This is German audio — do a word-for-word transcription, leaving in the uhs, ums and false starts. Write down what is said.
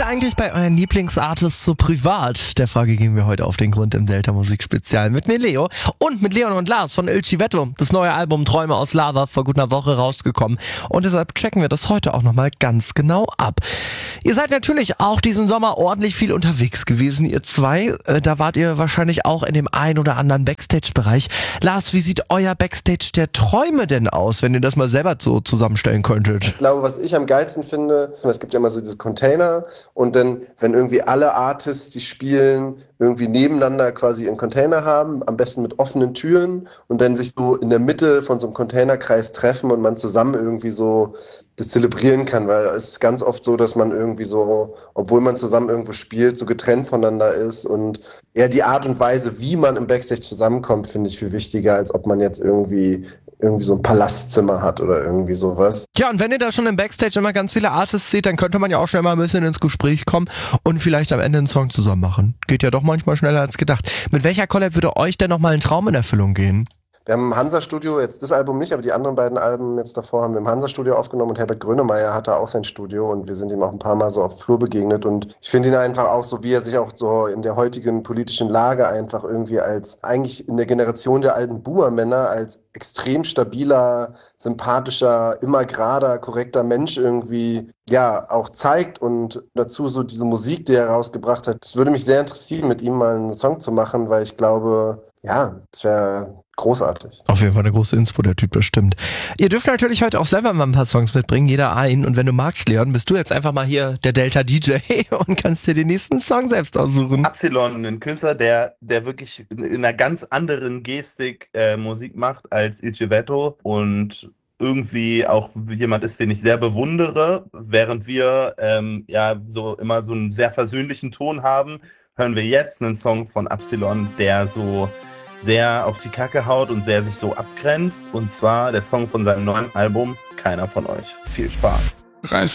ihr eigentlich bei euren Lieblingsartists so privat? Der Frage gehen wir heute auf den Grund im Delta Musik Spezial mit mir Leo und mit Leon und Lars von Il Civetto. Das neue Album Träume aus Lava vor gut einer Woche rausgekommen und deshalb checken wir das heute auch nochmal ganz genau ab. Ihr seid natürlich auch diesen Sommer ordentlich viel unterwegs gewesen, ihr zwei. Äh, da wart ihr wahrscheinlich auch in dem ein oder anderen Backstage-Bereich. Lars, wie sieht euer Backstage der Träume denn aus, wenn ihr das mal selber so zusammenstellen könntet? Ich glaube, was ich am geilsten finde, es gibt ja immer so diese Container und dann, wenn irgendwie alle Artists, die spielen, irgendwie nebeneinander quasi einen Container haben, am besten mit offenen Türen und dann sich so in der Mitte von so einem Containerkreis treffen und man zusammen irgendwie so das zelebrieren kann, weil es ist ganz oft so, dass man irgendwie so, obwohl man zusammen irgendwo spielt, so getrennt voneinander ist und eher die Art und Weise, wie man im Backstage zusammenkommt, finde ich viel wichtiger, als ob man jetzt irgendwie irgendwie so ein Palastzimmer hat oder irgendwie sowas. Ja, und wenn ihr da schon im Backstage immer ganz viele Artists seht, dann könnte man ja auch schnell mal ein bisschen ins Gespräch kommen und vielleicht am Ende einen Song zusammen machen. Geht ja doch manchmal schneller als gedacht. Mit welcher Collab würde euch denn nochmal ein Traum in Erfüllung gehen? Wir haben im Hansa-Studio, jetzt das Album nicht, aber die anderen beiden Alben jetzt davor haben wir im Hansa-Studio aufgenommen und Herbert Grönemeyer hatte auch sein Studio und wir sind ihm auch ein paar Mal so auf Flur begegnet und ich finde ihn einfach auch so, wie er sich auch so in der heutigen politischen Lage einfach irgendwie als, eigentlich in der Generation der alten Boomer-Männer als extrem stabiler, sympathischer, immer gerader, korrekter Mensch irgendwie, ja, auch zeigt und dazu so diese Musik, die er rausgebracht hat. Es würde mich sehr interessieren, mit ihm mal einen Song zu machen, weil ich glaube, ja, das wäre großartig. Auf jeden Fall eine große Inspo, der Typ, das stimmt. Ihr dürft natürlich heute auch selber mal ein paar Songs mitbringen, jeder einen. Und wenn du magst, Leon, bist du jetzt einfach mal hier der Delta-D J und kannst dir den nächsten Song selbst aussuchen. Absilon, ein Künstler, der, der wirklich in einer ganz anderen Gestik äh, Musik macht als Il Civetto und irgendwie auch jemand ist, den ich sehr bewundere. Während wir ähm, ja so immer so einen sehr versöhnlichen Ton haben, hören wir jetzt einen Song von Absilon, der so sehr auf die Kacke haut und sehr sich so abgrenzt. Und zwar der Song von seinem neuen Album Keiner von euch. Viel Spaß. Reiß